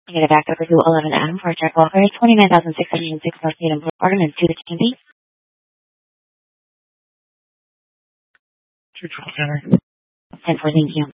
I get it back over to 11 Adam for check welfare, 29,606 North Needham Boulevard, and 2 the Candy. 212 Henry. 10-4, thank you.